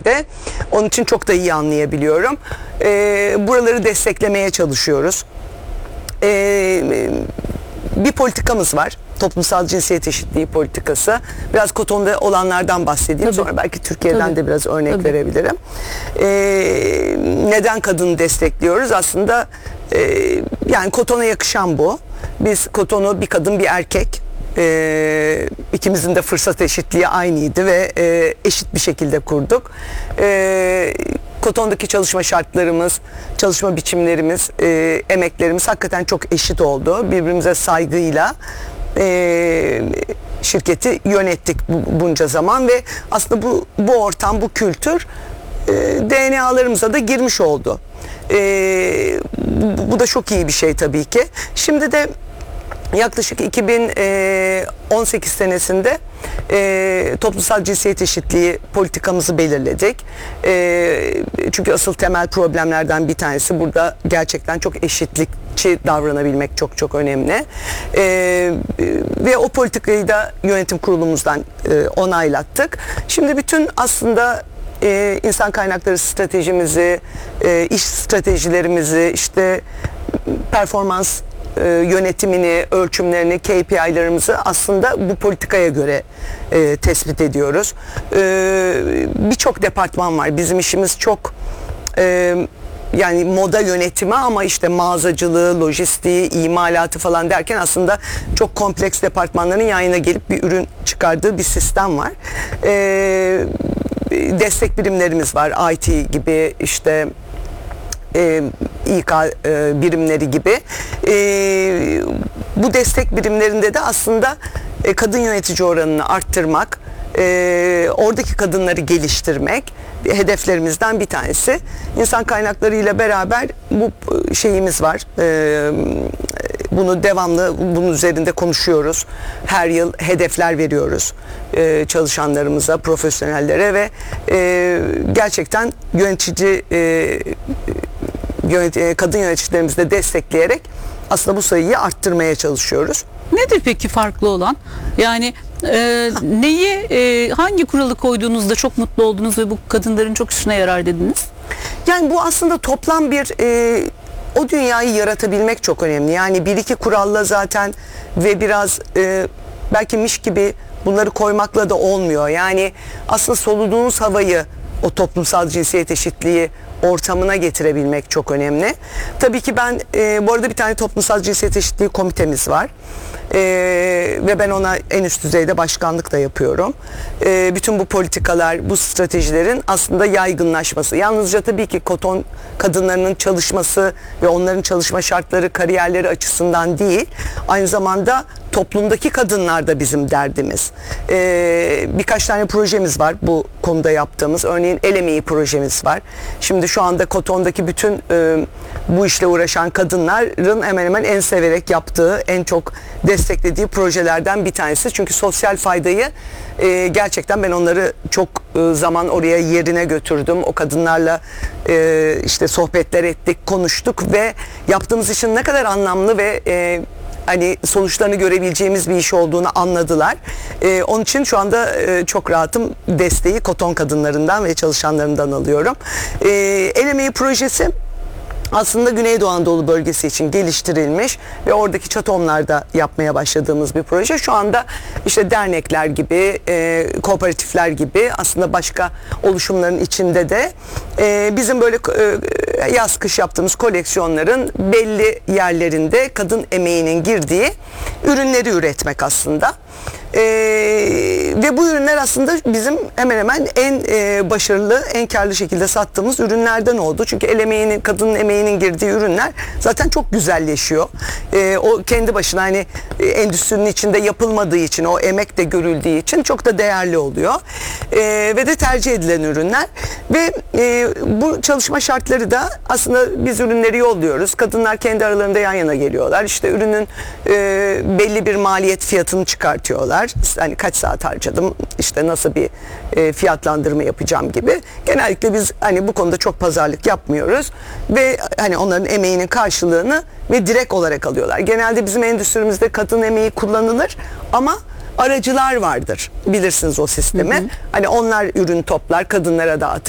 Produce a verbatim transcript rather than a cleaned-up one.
ülkelerde. Onun için çok da iyi anlayabiliyorum. Ee, buraları desteklemeye çalışıyoruz. Ee, bir politikamız var. Toplumsal cinsiyet eşitliği politikası. Biraz Koton'da olanlardan bahsedeyim. Tabii. Sonra belki Türkiye'den Tabii. de biraz örnek Tabii. verebilirim. Ee, neden kadını destekliyoruz? Aslında e, yani Koton'a yakışan bu. Biz Koton'u bir kadın bir erkek, e, ikimizin de fırsat eşitliği aynıydı ve e, eşit bir şekilde kurduk. E, Koton'daki çalışma şartlarımız, çalışma biçimlerimiz, e, emeklerimiz hakikaten çok eşit oldu. Birbirimize saygıyla e, şirketi yönettik bu, bunca zaman ve aslında bu bu ortam, bu kültür e, D N A'larımıza da girmiş oldu. E, bu, bu da çok iyi bir şey tabii ki. Şimdi de yaklaşık iki bin on sekiz senesinde e, toplumsal cinsiyet eşitliği politikamızı belirledik. E, çünkü asıl temel problemlerden bir tanesi burada gerçekten çok eşitlikçi davranabilmek çok çok önemli. E, ve o politikayı da yönetim kurulumuzdan e, onaylattık. Şimdi bütün aslında e, insan kaynakları stratejimizi, e, iş stratejilerimizi, işte performans E, yönetimini, ölçümlerini, K P I'larımızı aslında bu politikaya göre e, tespit ediyoruz. E, Birçok departman var. Bizim işimiz çok e, yani moda yönetimi ama işte mağazacılığı, lojistiği, imalatı falan derken aslında çok kompleks departmanların yan yana gelip bir ürün çıkardığı bir sistem var. E, destek birimlerimiz var. I T gibi, işte E, İK e, birimleri gibi. E, bu destek birimlerinde de aslında e, kadın yönetici oranını arttırmak, e, oradaki kadınları geliştirmek hedeflerimizden bir tanesi. İnsan kaynakları ile beraber bu şeyimiz var. E, bunu devamlı bunun üzerinde konuşuyoruz. Her yıl hedefler veriyoruz e, çalışanlarımıza, profesyonellere ve e, gerçekten yönetici e, Yönet- kadın yöneticilerimizi de destekleyerek aslında bu sayıyı arttırmaya çalışıyoruz. Nedir peki farklı olan? Yani e, neyi, e, hangi kuralı koyduğunuzda çok mutlu oldunuz ve bu kadınların çok işine yarar dediniz? Yani bu aslında toplam bir e, o dünyayı yaratabilmek çok önemli. Yani bir iki kuralla zaten ve biraz e, belki miş gibi bunları koymakla da olmuyor. Yani aslında soluduğunuz havayı, o toplumsal cinsiyet eşitliği ortamına getirebilmek çok önemli. Tabii ki ben e, bu arada bir tane toplumsal cinsiyet eşitliği komitemiz var. E, ve ben ona en üst düzeyde başkanlık da yapıyorum. E, bütün bu politikalar, bu stratejilerin aslında yaygınlaşması. Yalnızca tabii ki Koton kadınlarının çalışması ve onların çalışma şartları, kariyerleri açısından değil, aynı zamanda toplumdaki kadınlar da bizim derdimiz. Ee, birkaç tane projemiz var bu konuda yaptığımız. Örneğin el emeği projemiz var. Şimdi şu anda Koton'daki bütün e, bu işle uğraşan kadınların hemen hemen en severek yaptığı, en çok desteklediği projelerden bir tanesi. Çünkü sosyal faydayı e, gerçekten ben onları çok e, zaman oraya yerine götürdüm. O kadınlarla e, işte sohbetler ettik, konuştuk ve yaptığımız işin ne kadar anlamlı ve e, hani sonuçlarını görebileceğimiz bir iş olduğunu anladılar. Ee, onun için şu anda e, çok rahatım, desteği Koton kadınlarından ve çalışanlarından alıyorum. Ee, el emeği projesi aslında Güneydoğu Anadolu bölgesi için geliştirilmiş ve oradaki çatomlarda yapmaya başladığımız bir proje. Şu anda işte dernekler gibi, e, kooperatifler gibi aslında başka oluşumların içinde de e, bizim böyle e, yaz kış yaptığımız koleksiyonların belli yerlerinde kadın emeğinin girdiği ürünleri üretmek aslında. Ee, ve bu ürünler aslında bizim hemen hemen en e, başarılı, en karlı şekilde sattığımız ürünlerden oldu. Çünkü el emeğinin, kadının emeğinin girdiği ürünler zaten çok güzelleşiyor. Ee, o kendi başına hani e, endüstrinin içinde yapılmadığı için, o emek de görüldüğü için çok da değerli oluyor. Ee, ve de tercih edilen ürünler. Ve e, bu çalışma şartları da aslında biz ürünleri yolluyoruz. Kadınlar kendi aralarında yan yana geliyorlar. İşte ürünün e, belli bir maliyet fiyatını çıkartıyorlar. Hani kaç saat harcadım, işte nasıl bir e, fiyatlandırma yapacağım gibi. Genellikle biz hani bu konuda çok pazarlık yapmıyoruz ve hani onların emeğinin karşılığını ve direkt olarak alıyorlar. Genelde bizim endüstrimizde kadın emeği kullanılır ama aracılar vardır. Bilirsiniz o sistemi. Hı hı. Hani onlar ürün toplar, kadınlara dağıtır.